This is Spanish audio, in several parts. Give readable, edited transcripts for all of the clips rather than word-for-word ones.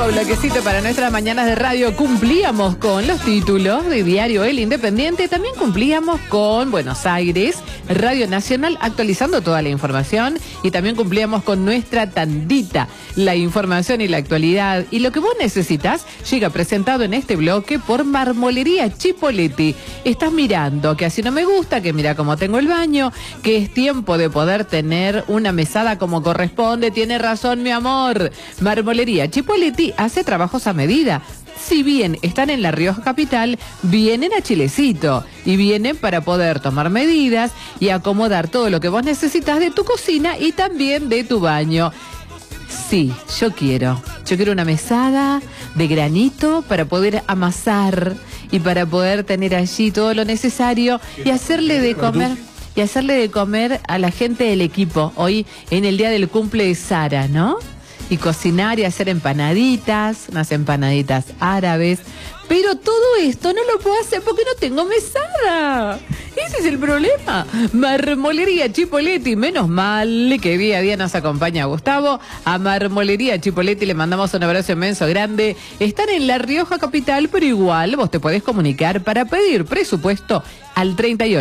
bloquecito para nuestras mañanas de radio. Cumplíamos con los títulos de Diario El Independiente. También cumplíamos con Buenos Aires, Radio Nacional, actualizando toda la información. Y también cumplíamos con nuestra tandita, la información y la actualidad. Y lo que vos necesitas llega presentado en este bloque por Marmolería Chipoleti. Estás mirando que así no me gusta, que mira cómo tengo el baño, que es tiempo de poder tener una mesada como corresponde. Tiene razón, mi amor. Marmolería Chipoleti hace trabajos a medida. Si bien están en La Rioja capital, vienen a Chilecito y vienen para poder tomar medidas y acomodar todo lo que vos necesitas de tu cocina y también de tu baño. Sí, yo quiero una mesada de granito para poder amasar y para poder tener allí todo lo necesario y hacerle de comer. Y hacerle de comer a la gente del equipo hoy en el día del cumple de Sara, ¿no? Y cocinar y hacer empanaditas, unas empanaditas árabes. Pero todo esto no lo puedo hacer porque no tengo mesada. Ese es el problema. Marmolería Chipoleti, menos mal que día a día nos acompaña Gustavo. A Marmolería Chipoleti le mandamos un abrazo inmenso grande. Están en La Rioja capital, pero igual vos te podés comunicar para pedir presupuesto al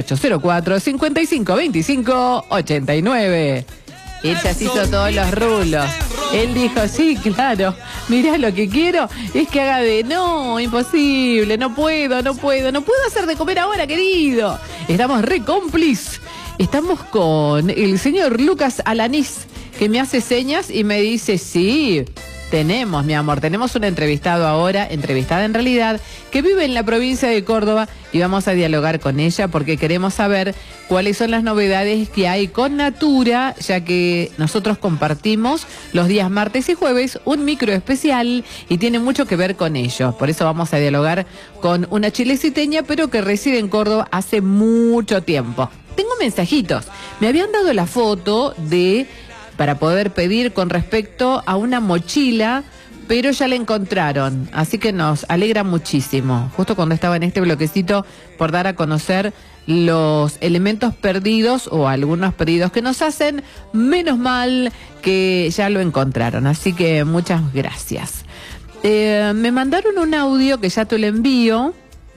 3804-5525-89. Él ya se hizo todos los rulos. Él dijo, sí, claro, mirá, lo que quiero es que haga de... No, imposible, no puedo hacer de comer ahora, querido. Estamos re cómplices. Estamos con el señor Lucas Alanís, que me hace señas y me dice, sí, tenemos, mi amor, tenemos un entrevistada en realidad, que vive en la provincia de Córdoba y vamos a dialogar con ella porque queremos saber cuáles son las novedades que hay con Natura, ya que nosotros compartimos los días martes y jueves un micro especial y tiene mucho que ver con ello. Por eso vamos a dialogar con una chileciteña, pero que reside en Córdoba hace mucho tiempo. Tengo mensajitos. Me habían dado la foto para poder pedir con respecto a una mochila, pero ya la encontraron, así que nos alegra muchísimo. Justo cuando estaba en este bloquecito por dar a conocer los elementos perdidos o algunos pedidos que nos hacen, menos mal que ya lo encontraron, así que muchas gracias. Me mandaron un audio que ya te lo envío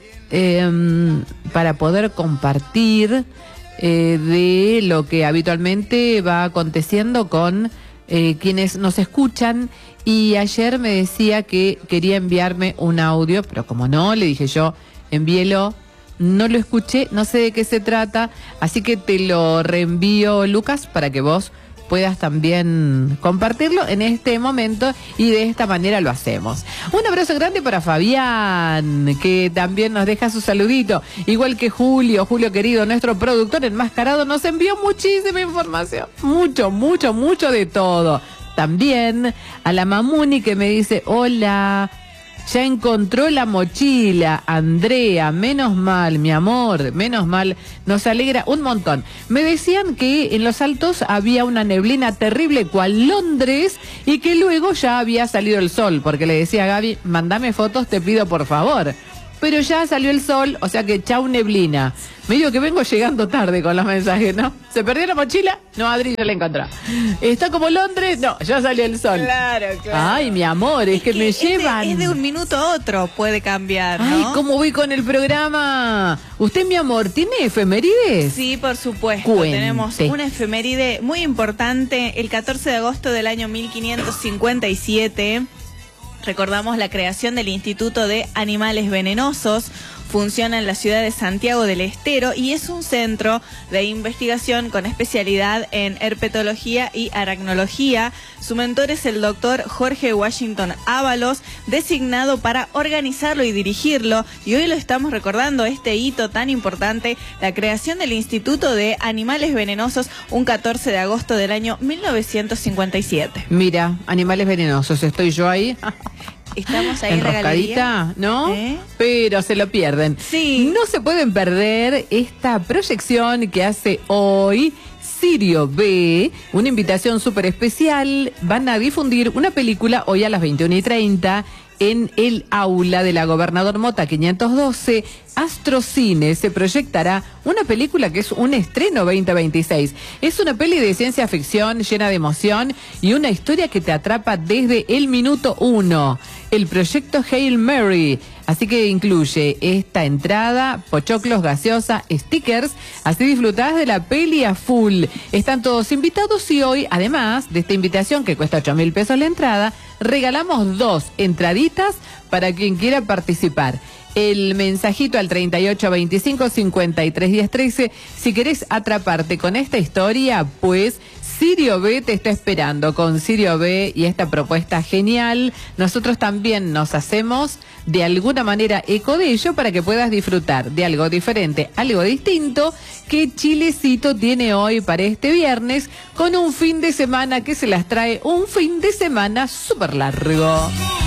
para poder compartir de lo que habitualmente va aconteciendo con quienes nos escuchan. Y ayer me decía que quería enviarme un audio, pero como no, le dije yo, envíelo. No lo escuché, no sé de qué se trata, así que te lo reenvío, Lucas, para que vos puedas también compartirlo en este momento y de esta manera lo hacemos. Un abrazo grande para Fabián, que también nos deja su saludito, igual que Julio querido, nuestro productor enmascarado, nos envió muchísima información, mucho de todo. También a la Mamuni, que me dice, hola, ya encontró la mochila, Andrea, menos mal, mi amor, menos mal, nos alegra un montón. Me decían que en los altos había una neblina terrible cual Londres y que luego ya había salido el sol, porque le decía a Gaby, mandame fotos, te pido por favor. Pero ya salió el sol, o sea que chau neblina. Me digo que vengo llegando tarde con los mensajes, ¿no? ¿Se perdió la mochila? No, Adri no la encontró. ¿Está como Londres? No, ya salió el sol. Claro. Ay, mi amor, es que me llevan... Es de un minuto a otro, puede cambiar, ¿no? Ay, ¿cómo voy con el programa? Usted, mi amor, ¿tiene efemérides? Sí, por supuesto. Cuente. Tenemos una efeméride muy importante. El 14 de agosto del año 1557... recordamos la creación del Instituto de Animales Venenosos. Funciona en la ciudad de Santiago del Estero y es un centro de investigación con especialidad en herpetología y aracnología. Su mentor es el doctor Jorge Washington Ábalos, designado para organizarlo y dirigirlo. Y hoy lo estamos recordando, este hito tan importante, la creación del Instituto de Animales Venenosos, un 14 de agosto del año 1957. Mira, animales venenosos, estoy yo ahí. Estamos ahí en la galería, ¿no? Pero se lo pierden. Sí. No se pueden perder esta proyección que hace hoy Sirio B, una invitación súper especial. Van a difundir una película hoy a las 21:30 en el aula de la Gobernador Mota 512, Astrocine, se proyectará una película que es un estreno 2026. Es una peli de ciencia ficción llena de emoción y una historia que te atrapa desde el minuto 1. El proyecto Hail Mary. Así que incluye esta entrada, pochoclos, gaseosa, stickers, así disfrutás de la peli a full. Están todos invitados y hoy, además de esta invitación que cuesta 8.000 pesos la entrada, regalamos 2 entraditas para quien quiera participar. El mensajito al 3825 53 10 13. Si querés atraparte con esta historia, pues Sirio B te está esperando. Con Sirio B y esta propuesta genial, nosotros también nos hacemos de alguna manera eco de ello para que puedas disfrutar de algo diferente, algo distinto que Chilecito tiene hoy para este viernes, con un fin de semana que se las trae, un fin de semana súper largo.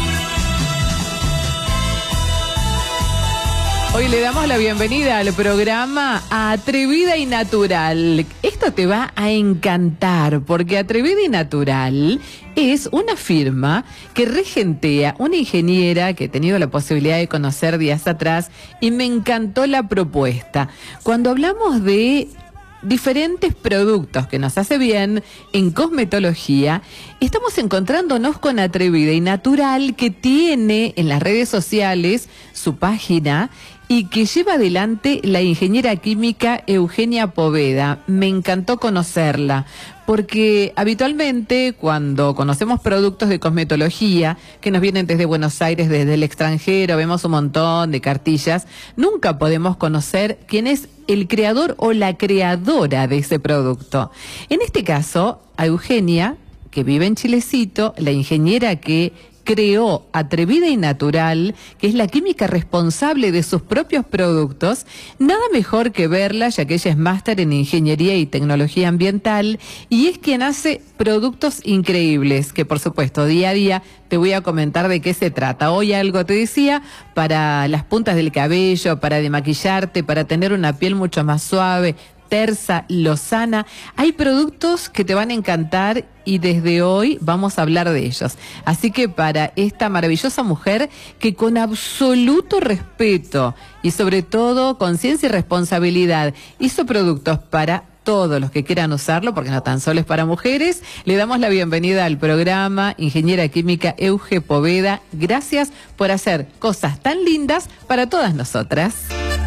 Hoy le damos la bienvenida al programa Atrevida y Natural. Esto te va a encantar porque Atrevida y Natural es una firma que regentea una ingeniera que he tenido la posibilidad de conocer días atrás y me encantó la propuesta. Cuando hablamos de diferentes productos que nos hace bien en cosmetología, estamos encontrándonos con Atrevida y Natural, que tiene en las redes sociales su página y que lleva adelante la ingeniera química Eugenia Poveda. Me encantó conocerla, porque habitualmente cuando conocemos productos de cosmetología que nos vienen desde Buenos Aires, desde el extranjero, vemos un montón de cartillas, nunca podemos conocer quién es el creador o la creadora de ese producto. En este caso, a Eugenia, que vive en Chilecito, la ingeniera que creó Atrevida y Natural, que es la química responsable de sus propios productos, nada mejor que verla, ya que ella es máster en Ingeniería y Tecnología Ambiental y es quien hace productos increíbles, que por supuesto día a día te voy a comentar de qué se trata. Hoy algo te decía, para las puntas del cabello, para demaquillarte, para tener una piel mucho más suave, tersa, lozana. Hay productos que te van a encantar y desde hoy vamos a hablar de ellos. Así que para esta maravillosa mujer que con absoluto respeto y sobre todo conciencia y responsabilidad hizo productos para todos los que quieran usarlo, porque no tan solo es para mujeres, le damos la bienvenida al programa, ingeniera química Euge Poveda. Gracias por hacer cosas tan lindas para todas nosotras.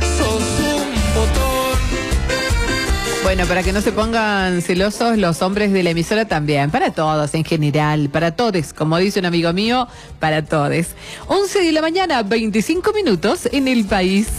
Bueno, para que no se pongan celosos los hombres de la emisora también, para todos en general, para todes, como dice un amigo mío, para todes. 11 de la mañana, 25 minutos en el país.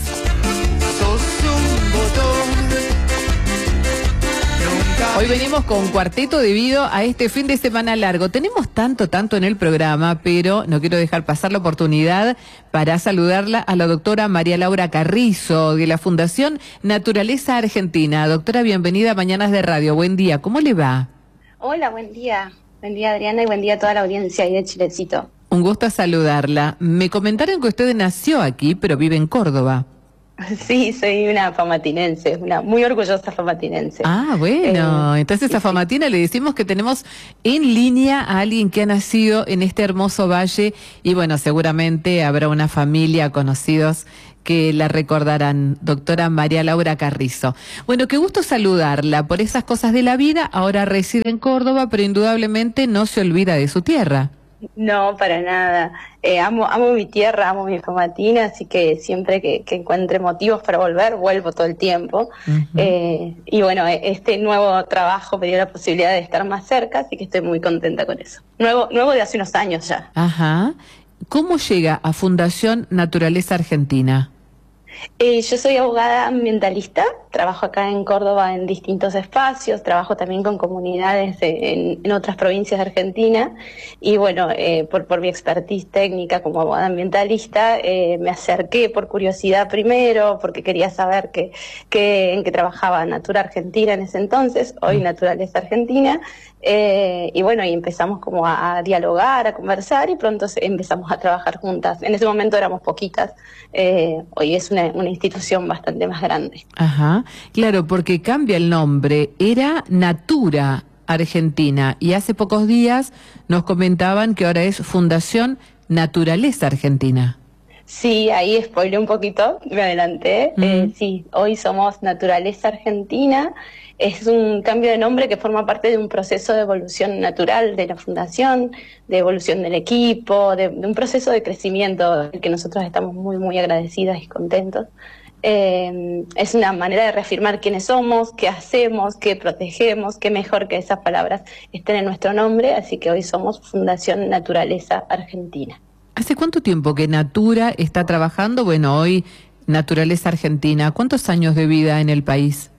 Hoy venimos con cuarteto debido a este fin de semana largo. Tenemos tanto en el programa, pero no quiero dejar pasar la oportunidad para saludarla a la doctora María Laura Carrizo, de la Fundación Naturaleza Argentina. Doctora, bienvenida a Mañanas de Radio. Buen día, ¿cómo le va? Hola, buen día. Buen ddía, Adriana, y buen día a toda la audiencia ahí de Chilecito. Un gusto saludarla. Me comentaron que usted nació aquí, pero vive en Córdoba. Sí, soy una famatinense, una muy orgullosa famatinense. Ah, bueno, entonces a Famatina le decimos que tenemos en línea a alguien que ha nacido en este hermoso valle y bueno, seguramente habrá una familia, conocidos que la recordarán, doctora María Laura Carrizo. Bueno, qué gusto saludarla por esas cosas de la vida. Ahora reside en Córdoba, pero indudablemente no se olvida de su tierra. No, para nada. Amo mi tierra, amo mi Famatina, así que siempre que encuentre motivos para volver, vuelvo todo el tiempo. Y bueno, este nuevo trabajo me dio la posibilidad de estar más cerca, así que estoy muy contenta con eso. Nuevo de hace unos años ya. Ajá. ¿Cómo llega a Fundación Naturaleza Argentina? Yo soy abogada ambientalista, trabajo acá en Córdoba en distintos espacios, trabajo también con comunidades en otras provincias de Argentina y bueno, por mi expertise técnica como abogada ambientalista me acerqué por curiosidad primero, porque quería saber en qué trabajaba Natura Argentina en ese entonces, hoy Naturaleza Argentina, y bueno, y empezamos como a dialogar, a conversar y pronto empezamos a trabajar juntas. En ese momento éramos poquitas, hoy es una institución bastante más grande. Ajá, claro, porque cambia el nombre, era Natura Argentina y hace pocos días nos comentaban que ahora es Fundación Naturaleza Argentina. Sí, ahí spoilé un poquito, me adelanté. Sí, hoy somos Naturaleza Argentina. Es un cambio de nombre que forma parte de un proceso de evolución natural de la fundación, de evolución del equipo, de un proceso de crecimiento del que nosotros estamos muy, muy agradecidas y contentos. Es una manera de reafirmar quiénes somos, qué hacemos, qué protegemos, qué mejor que esas palabras estén en nuestro nombre, así que hoy somos Fundación Naturaleza Argentina. ¿Hace cuánto tiempo que Natura está trabajando? Bueno, hoy Naturaleza Argentina. ¿Cuántos años de vida en el país?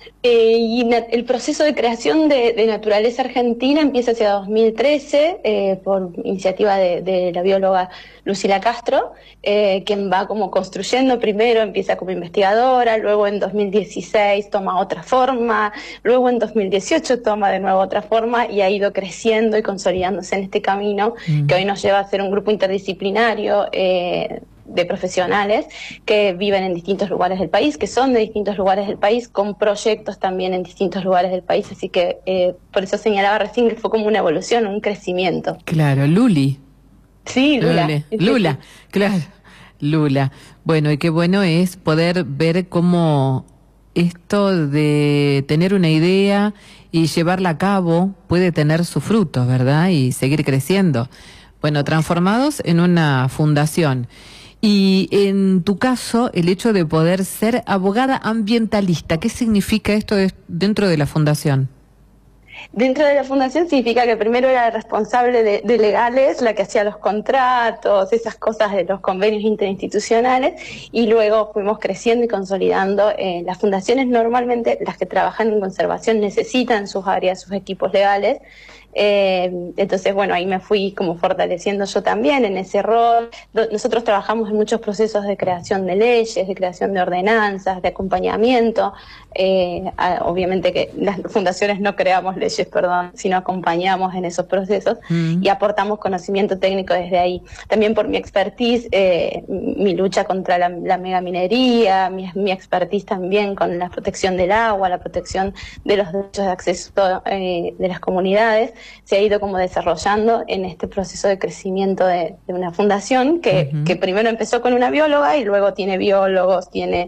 El proceso de creación de Naturaleza Argentina empieza hacia 2013 por iniciativa de la bióloga Lucila Castro, quien va como construyendo primero, empieza como investigadora, luego en 2016 toma otra forma, luego en 2018 toma de nuevo otra forma y ha ido creciendo y consolidándose en este camino que hoy nos lleva a ser un grupo interdisciplinario de profesionales que viven en distintos lugares del país, que son de distintos lugares del país, con proyectos también en distintos lugares del país, así que por eso señalaba recién que fue como una evolución, un crecimiento. Claro, Luli. Sí, Lula. Lula, claro, Lula. Bueno, y qué bueno es poder ver cómo esto de tener una idea y llevarla a cabo puede tener sus frutos, ¿verdad? Y seguir creciendo. Bueno, transformados en una fundación. Y en tu caso, el hecho de poder ser abogada ambientalista, ¿qué significa esto dentro de la fundación? Dentro de la fundación significa que primero era responsable de legales, la que hacía los contratos, esas cosas de los convenios interinstitucionales, y luego fuimos creciendo y consolidando. Las fundaciones normalmente, las que trabajan en conservación, necesitan sus áreas, sus equipos legales. Entonces, bueno, ahí me fui como fortaleciendo yo también en ese rol. Nosotros trabajamos en muchos procesos de creación de leyes, de creación de ordenanzas, de acompañamiento. Obviamente que las fundaciones no creamos leyes, sino acompañamos en esos procesos y aportamos conocimiento técnico desde ahí. También por mi expertise, mi lucha contra la megaminería, mi expertise también con la protección del agua, la protección de los derechos de acceso de las comunidades, se ha ido como desarrollando en este proceso de crecimiento de una fundación que primero empezó con una bióloga y luego tiene biólogos, tiene,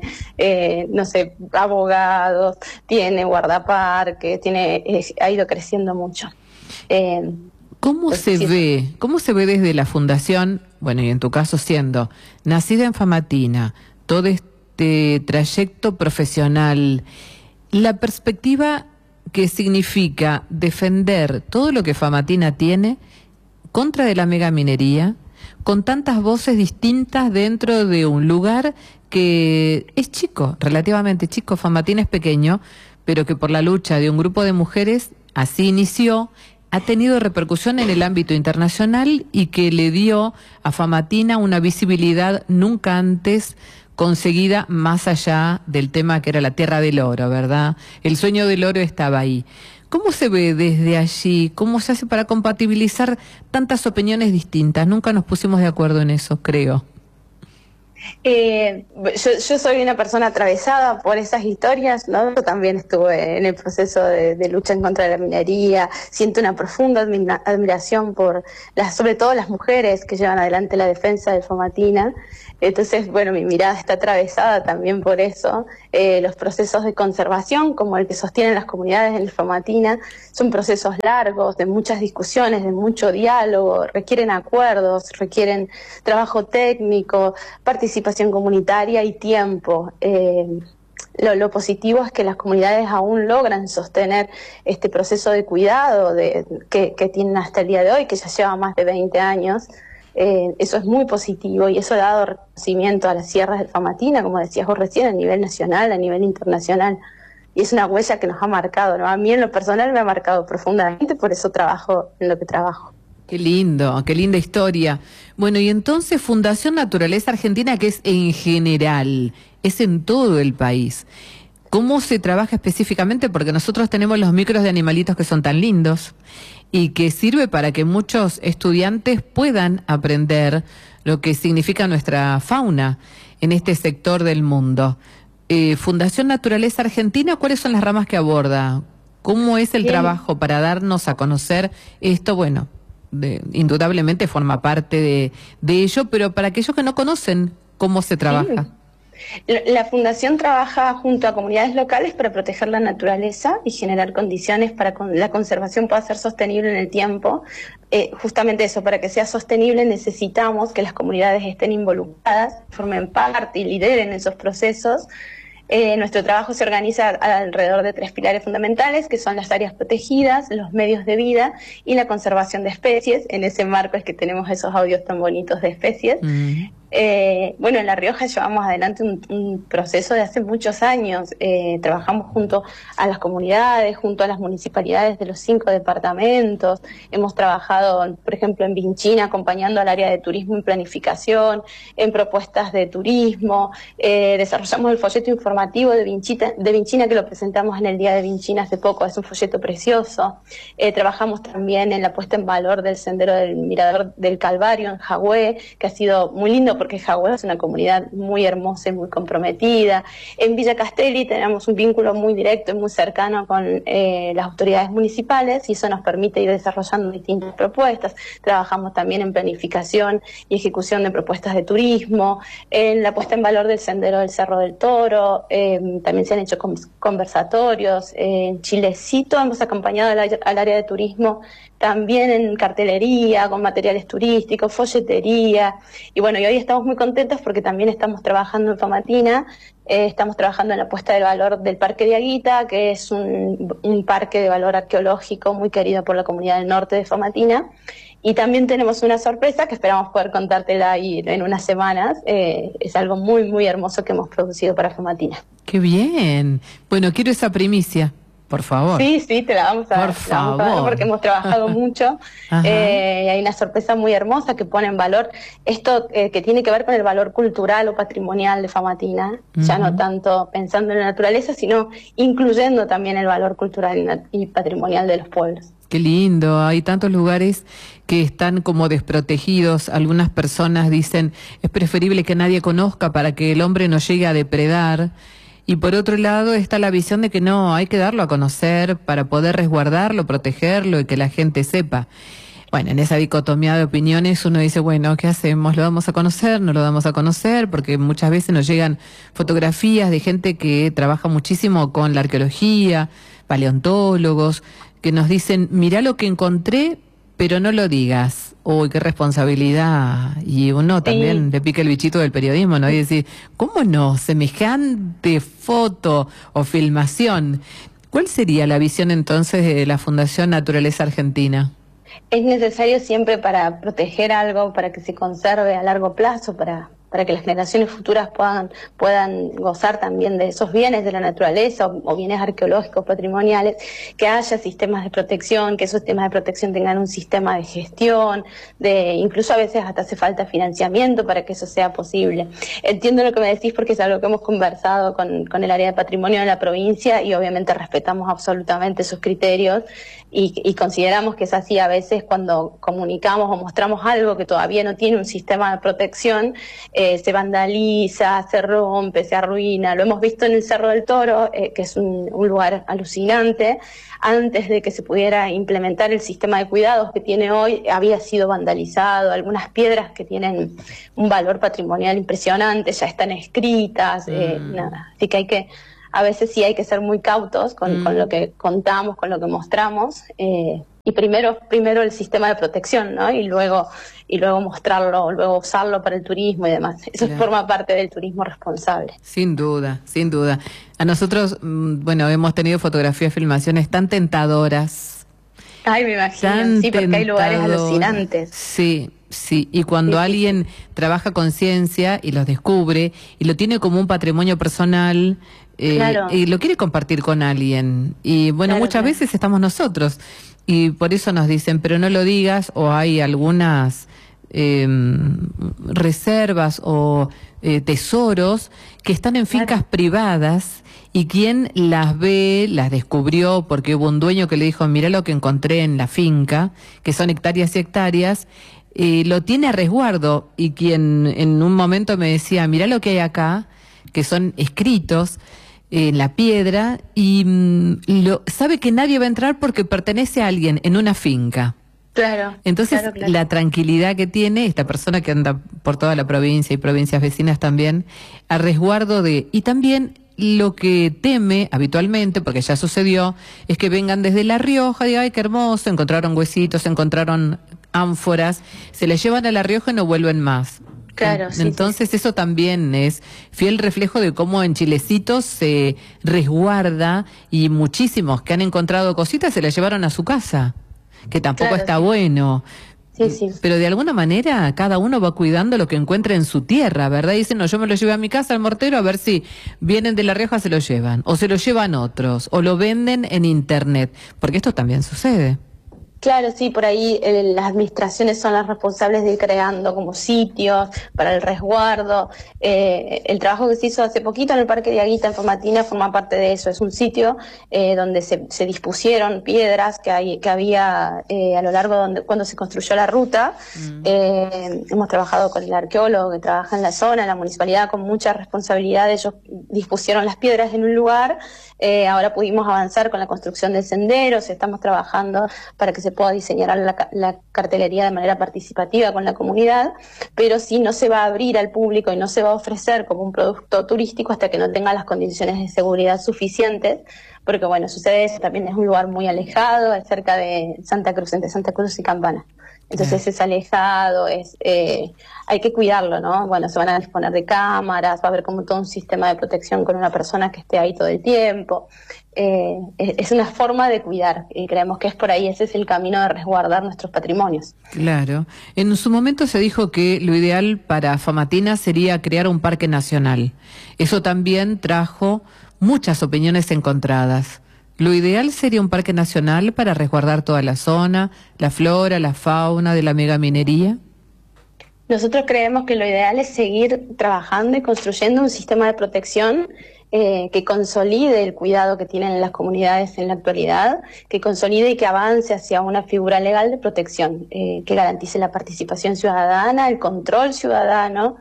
abogados, tiene guardaparques, ha ido creciendo mucho. ¿Cómo se ve desde la fundación, bueno, y en tu caso siendo nacida en Famatina, todo este trayecto profesional, la perspectiva que significa defender todo lo que Famatina tiene contra de la megaminería, con tantas voces distintas dentro de un lugar que es chico, relativamente chico? Famatina es pequeño, pero que por la lucha de un grupo de mujeres, así inició, ha tenido repercusión en el ámbito internacional y que le dio a Famatina una visibilidad nunca antes conseguida más allá del tema que era la tierra del oro, ¿verdad? El sueño del oro estaba ahí. ¿Cómo se ve desde allí? ¿Cómo se hace para compatibilizar tantas opiniones distintas? Nunca nos pusimos de acuerdo en eso, creo. Yo soy una persona atravesada por esas historias, ¿no? Yo también estuve en el proceso de lucha en contra de la minería, siento una profunda admiración por sobre todo las mujeres que llevan adelante la defensa de Famatina. Entonces, bueno, mi mirada está atravesada también por eso. Los procesos de conservación, como el que sostienen las comunidades en el Famatina, son procesos largos, de muchas discusiones, de mucho diálogo, requieren acuerdos, requieren trabajo técnico, participación comunitaria y tiempo. Lo positivo es que las comunidades aún logran sostener este proceso de cuidado que tienen hasta el día de hoy, que ya lleva más de 20 años. Eso es muy positivo y eso ha dado reconocimiento a las sierras de Famatina, como decías vos recién, a nivel nacional, a nivel internacional. Y es una huella que nos ha marcado, ¿no? A mí en lo personal me ha marcado profundamente, por eso trabajo en lo que trabajo. Qué lindo, qué linda historia. Bueno, y entonces Fundación Naturaleza Argentina, que es en general, es en todo el país. ¿Cómo se trabaja específicamente? Porque nosotros tenemos los micros de animalitos que son tan lindos y que sirve para que muchos estudiantes puedan aprender lo que significa nuestra fauna en este sector del mundo. Fundación Naturaleza Argentina, ¿cuáles son las ramas que aborda? ¿Cómo es el trabajo para darnos a conocer esto? Bueno, indudablemente forma parte de ello, pero para aquellos que no conocen cómo se trabaja. Sí. La Fundación trabaja junto a comunidades locales para proteger la naturaleza y generar condiciones para que la conservación pueda ser sostenible en el tiempo. Justamente eso, para que sea sostenible necesitamos que las comunidades estén involucradas, formen parte y lideren esos procesos. Nuestro trabajo se organiza alrededor de 3 pilares fundamentales, que son las áreas protegidas, los medios de vida y la conservación de especies. En ese marco es que tenemos esos audios tan bonitos de especies. Bueno, en La Rioja llevamos adelante un proceso de hace muchos años. Trabajamos junto a las comunidades, junto a las municipalidades de los 5 departamentos. Hemos trabajado, por ejemplo, en Vinchina, acompañando al área de turismo y planificación, en propuestas de turismo. Desarrollamos el folleto informativo de Vinchina, que lo presentamos en el Día de Vinchina hace poco. Es un folleto precioso. Trabajamos también en la puesta en valor del sendero del Mirador del Calvario en Jagüé, que ha sido muy lindo porque Jagüé es una comunidad muy hermosa y muy comprometida. En Villa Castelli tenemos un vínculo muy directo y muy cercano con las autoridades municipales, y eso nos permite ir desarrollando distintas propuestas. Trabajamos también en planificación y ejecución de propuestas de turismo, en la puesta en valor del sendero del Cerro del Toro. También se han hecho conversatorios. En Chilecito hemos acompañado al área de turismo también en cartelería, con materiales turísticos, folletería. Y bueno, y hoy estamos muy contentos porque también estamos trabajando en Famatina. Estamos trabajando en la puesta de valor del Parque de Aguita, que es un parque de valor arqueológico muy querido por la comunidad del norte de Famatina. Y también tenemos una sorpresa que esperamos poder contártela ahí en unas semanas. Es algo muy, muy hermoso que hemos producido para Famatina. ¡Qué bien! Bueno, quiero esa primicia. Por favor. Sí, te la vamos a dar porque hemos trabajado mucho. Y hay una sorpresa muy hermosa que pone en valor esto que tiene que ver con el valor cultural o patrimonial de Famatina, ya no tanto pensando en la naturaleza, sino incluyendo también el valor cultural y patrimonial de los pueblos. Qué lindo, hay tantos lugares que están como desprotegidos. Algunas personas dicen, es preferible que nadie conozca para que el hombre no llegue a depredar. Y por otro lado está la visión de que no, hay que darlo a conocer para poder resguardarlo, protegerlo y que la gente sepa. Bueno, en esa dicotomía de opiniones uno dice, bueno, ¿qué hacemos? ¿Lo damos a conocer? ¿No lo damos a conocer? Porque muchas veces nos llegan fotografías de gente que trabaja muchísimo con la arqueología, paleontólogos, que nos dicen, mirá lo que encontré, pero no lo digas. Uy, qué responsabilidad. Y uno también le pica el bichito del periodismo, ¿no? Y decir, ¿cómo no? Semejante foto o filmación. ¿Cuál sería la visión entonces de la Fundación Naturaleza Argentina? Es necesario siempre, para proteger algo, para que se conserve a largo plazo, para que las generaciones futuras puedan gozar también de esos bienes de la naturaleza o bienes arqueológicos, patrimoniales, que haya sistemas de protección, que esos sistemas de protección tengan un sistema de gestión, incluso a veces hasta hace falta financiamiento para que eso sea posible. Entiendo lo que me decís porque es algo que hemos conversado con el área de patrimonio de la provincia, y obviamente respetamos absolutamente esos criterios y consideramos que es así. A veces cuando comunicamos o mostramos algo que todavía no tiene un sistema de protección, se vandaliza, se rompe, se arruina. Lo hemos visto en el Cerro del Toro, que es un lugar alucinante. Antes de que se pudiera implementar el sistema de cuidados que tiene hoy, había sido vandalizado. Algunas piedras que tienen un valor patrimonial impresionante ya están escritas. Nada. Así que a veces sí hay que ser muy cautos con lo que contamos, con lo que mostramos. Y primero el sistema de protección, ¿no? Y luego mostrarlo, luego usarlo para el turismo y demás. Eso forma parte del turismo responsable. Sin duda, sin duda. A nosotros, bueno, hemos tenido fotografías, filmaciones tan tentadoras. Ay, me imagino, sí, porque hay lugares alucinantes. Sí, y cuando alguien trabaja con ciencia y los descubre y lo tiene como un patrimonio personal, y lo quiere compartir con alguien. Y bueno, muchas veces estamos nosotros. Y por eso nos dicen, pero no lo digas, o hay algunas reservas o tesoros que están en fincas privadas, y quien las ve, las descubrió porque hubo un dueño que le dijo, mirá lo que encontré en la finca, que son hectáreas y hectáreas, lo tiene a resguardo, y quien en un momento me decía, mirá lo que hay acá, que son escritos en la piedra, y sabe que nadie va a entrar porque pertenece a alguien en una finca. Claro. Entonces, claro. la tranquilidad que tiene esta persona que anda por toda la provincia y provincias vecinas también, a resguardo de... Y también lo que teme habitualmente, porque ya sucedió, es que vengan desde La Rioja, digan, ay, qué hermoso, encontraron huesitos, encontraron ánforas, se les llevan a La Rioja y no vuelven más. Claro, sí. Entonces eso también es fiel reflejo de cómo en Chilecito se resguarda y muchísimos que han encontrado cositas se las llevaron a su casa, que tampoco Claro, está sí. bueno. Sí. Pero de alguna manera cada uno va cuidando lo que encuentra en su tierra, ¿verdad? Dicen, no, yo me lo llevé a mi casa al mortero a ver si vienen de La Rioja, se lo llevan, o se lo llevan otros, o lo venden en internet, porque esto también sucede. Claro, sí, por ahí las administraciones son las responsables de ir creando como sitios para el resguardo. El trabajo que se hizo hace poquito en el Parque de Aguita en Famatina forma parte de eso. Es un sitio donde se dispusieron piedras que había a lo largo cuando se construyó la ruta. Hemos trabajado con el arqueólogo que trabaja en la zona, en la municipalidad, con mucha responsabilidad. Ellos dispusieron las piedras en un lugar. Ahora pudimos avanzar con la construcción de senderos. Estamos trabajando para que se pueda diseñar la cartelería de manera participativa con la comunidad, pero sí no se va a abrir al público y no se va a ofrecer como un producto turístico hasta que no tenga las condiciones de seguridad suficientes, porque bueno, sucede eso, también es un lugar muy alejado, es cerca de Santa Cruz, entre Santa Cruz y Campana. Entonces es alejado, hay que cuidarlo, ¿no? Bueno, se van a disponer de cámaras, va a haber como todo un sistema de protección con una persona que esté ahí todo el tiempo. Es una forma de cuidar y creemos que es por ahí, ese es el camino de resguardar nuestros patrimonios. Claro. En su momento se dijo que lo ideal para Famatina sería crear un parque nacional. Eso también trajo muchas opiniones encontradas. Lo ideal sería un parque nacional para resguardar toda la zona, la flora, la fauna de la megaminería. Nosotros creemos que lo ideal es seguir trabajando y construyendo un sistema de protección que consolide el cuidado que tienen las comunidades en la actualidad, que consolide y que avance hacia una figura legal de protección, que garantice la participación ciudadana, el control ciudadano,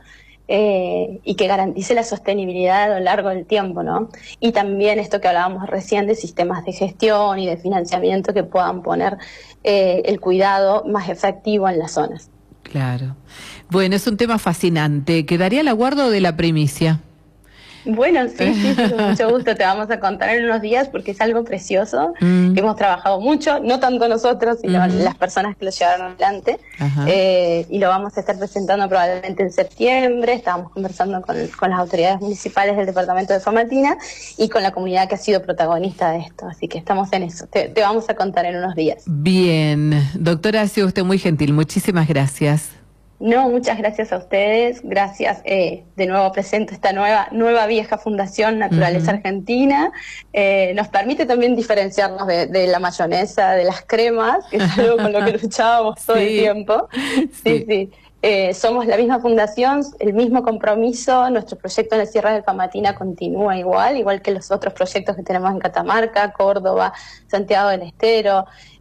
y que garantice la sostenibilidad a lo largo del tiempo, ¿no? Y también esto que hablábamos recién de sistemas de gestión y de financiamiento que puedan poner el cuidado más efectivo en las zonas. Claro. Bueno, es un tema fascinante. Quedaría al aguardo de la primicia. Bueno, sí, con mucho gusto te vamos a contar en unos días porque es algo precioso, que hemos trabajado mucho, no tanto nosotros, sino las personas que lo llevaron adelante, y lo vamos a estar presentando probablemente en septiembre. Estábamos conversando con las autoridades municipales del departamento de Famatina y con la comunidad que ha sido protagonista de esto, así que estamos en eso, te vamos a contar en unos días. Bien, doctora, ha sido usted muy gentil, muchísimas gracias. No, muchas gracias a ustedes, gracias, de nuevo presento esta nueva vieja fundación Naturaleza Argentina, nos permite también diferenciarnos de la mayonesa, de las cremas, que es algo con lo que luchábamos todo el tiempo. Sí. Somos la misma fundación, el mismo compromiso, nuestro proyecto en el Sierra de Famatina continúa igual que los otros proyectos que tenemos en Catamarca, Córdoba, Santiago del Estero.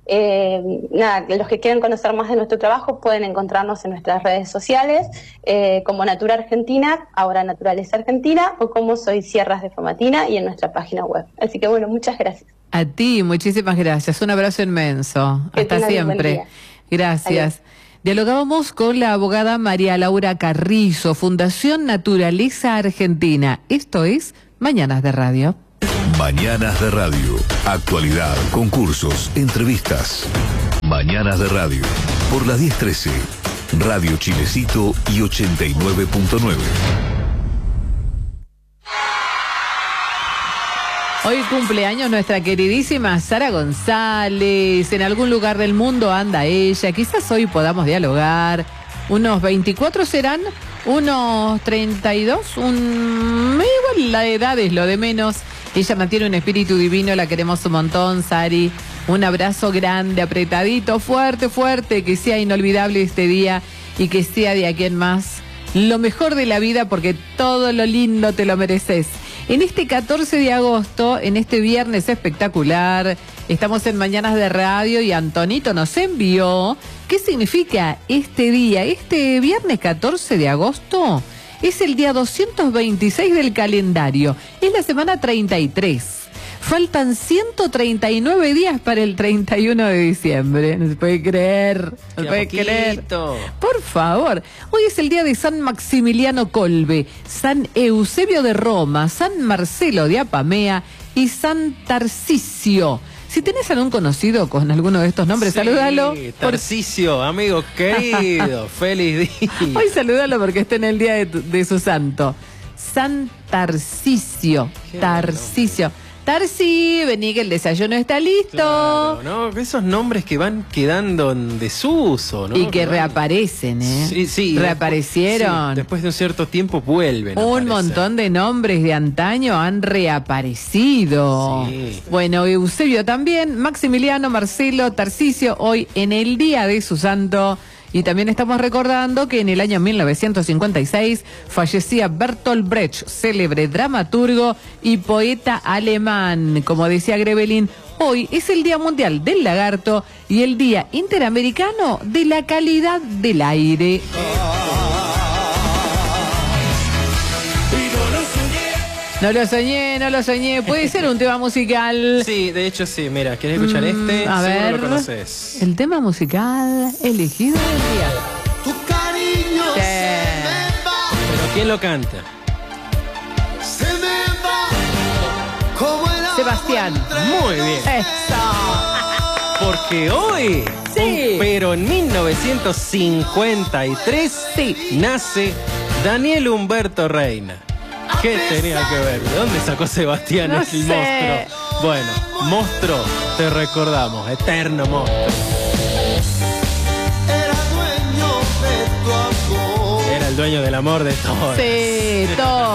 Los que quieran conocer más de nuestro trabajo pueden encontrarnos en nuestras redes sociales, como Natura Argentina, ahora Naturaleza Argentina, o como Soy Sierras de Famatina, y en nuestra página web. Así que bueno, muchas gracias. A ti, muchísimas gracias. Un abrazo inmenso. Hasta siempre. Gracias. Adiós. Dialogábamos con la abogada María Laura Carrizo, Fundación Naturaleza Argentina. Esto es Mañanas de Radio. Mañanas de Radio. Actualidad, concursos, entrevistas. Mañanas de Radio. Por la 1013. Radio Chilecito y 89.9. Hoy cumpleaños nuestra queridísima Sara González. En algún lugar del mundo anda ella. Quizás hoy podamos dialogar. Unos 24 serán, unos 32. Igual la edad es lo de menos. Ella mantiene un espíritu divino, la queremos un montón, Sari. Un abrazo grande, apretadito, fuerte, que sea inolvidable este día y que sea de aquí en más lo mejor de la vida, porque todo lo lindo te lo mereces. En este 14 de agosto, en este viernes espectacular, estamos en Mañanas de Radio y Antonito nos envió qué significa este día. Este viernes 14 de agosto es el día 226 del calendario, es la semana 33. Faltan 139 días para el 31 de diciembre. No se puede creer. No se puede creer. Por favor. Hoy es el día de San Maximiliano Kolbe, San Eusebio de Roma, San Marcelo de Apamea y San Tarcisio. Si tenés algún conocido con alguno de estos nombres, salúdalo. Tarcisio, amigo querido, feliz día. Hoy salúdalo porque está en el día de su santo. San Tarcisio. Tarcisio. Tarsi, vení que el desayuno está listo. Claro, ¿no? Esos nombres que van quedando en desuso, ¿no? Y que reaparecen, ¿eh? Sí, sí. Reaparecieron. Sí, después de un cierto tiempo vuelven. Un montón de nombres de antaño han reaparecido. Sí. Bueno, Eusebio también, Maximiliano, Marcelo, Tarcisio, hoy en el día de su santo. Y también estamos recordando que en el año 1956 fallecía Bertolt Brecht, célebre dramaturgo y poeta alemán. Como decía Grevelin, hoy es el Día Mundial del Lagarto y el Día Interamericano de la Calidad del Aire. No lo soñé. Puede ser un tema musical. Sí, de hecho sí. Mira, ¿querés escuchar este? A ver, lo conoces. El tema musical elegido del día. Tu cariño se me va. ¿Pero quién lo canta? Se me va como el agua Sebastián. Muy bien. Eso. Porque hoy, Sí. pero en 1953, Sí. nace Daniel Humberto Reina. ¿Qué tenía que ver? ¿De dónde sacó Sebastián No el sé. monstruo? Bueno, monstruo, te recordamos, eterno monstruo. era dueño de tu amor. Era el dueño del amor de todos. Sí, todo.